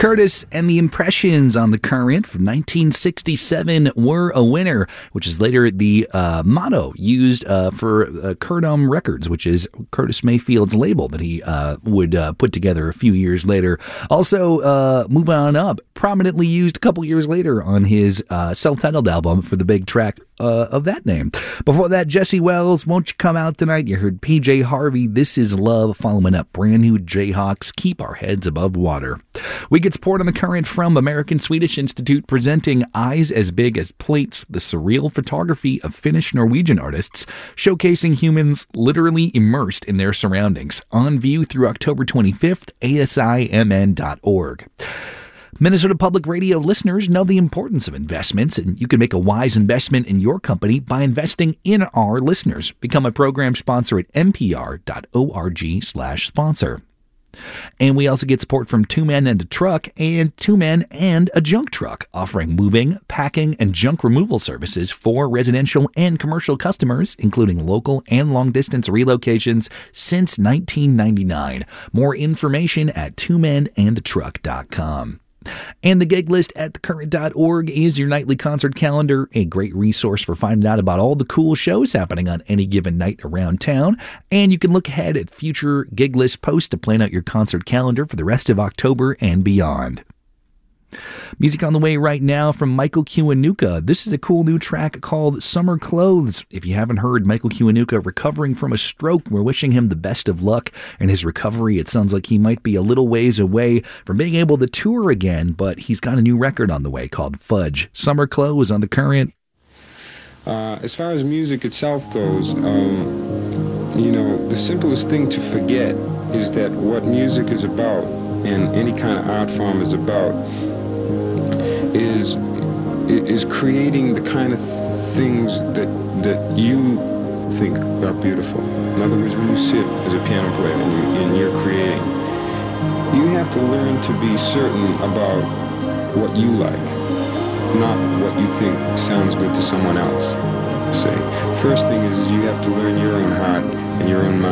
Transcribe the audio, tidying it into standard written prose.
Curtis and the Impressions on The Current from 1967 were a winner, which is later the motto used for Curdom Records, which is Curtis Mayfield's label that he would put together a few years later. Also, Move On Up, prominently used a couple years later on his self-titled album for the big track of that name. Before that, Jesse Wells, Won't You Come Out Tonight? You heard PJ Harvey, This Is Love, following up brand new Jayhawks, Keep Our Heads Above Water. We get support on The Current from American Swedish Institute, presenting Eyes as Big as Plates, the surreal photography of Finnish Norwegian artists, showcasing humans literally immersed in their surroundings. On view through October 25th, asimn.org. Minnesota Public Radio listeners know the importance of investments, and you can make a wise investment in your company by investing in our listeners. Become a program sponsor at npr.org/sponsor. And we also get support from Two Men and a Truck and Two Men and a Junk Truck, offering moving, packing, and junk removal services for residential and commercial customers, including local and long-distance relocations since 1999. More information at twomenandtruck.com. And the gig list at thecurrent.org is your nightly concert calendar, a great resource for finding out about all the cool shows happening on any given night around town. And you can look ahead at future gig list posts to plan out your concert calendar for the rest of October and beyond. Music on the way right now from Michael Kiwanuka. This is a cool new track called Summer Clothes. If you haven't heard, Michael Kiwanuka recovering from a stroke. We're wishing him the best of luck in his recovery. It sounds like he might be a little ways away from being able to tour again, but he's got a new record on the way called Fudge. Summer Clothes on The Current. As far as music itself goes, the simplest thing to forget is that what music is about and any kind of art form is about is creating the kind of things that you think are beautiful. In other words, when you sit as a piano player and you're creating, you have to learn to be certain about what you like, not what you think sounds good to someone else. Say, first thing is you have to learn your own heart and your own mind.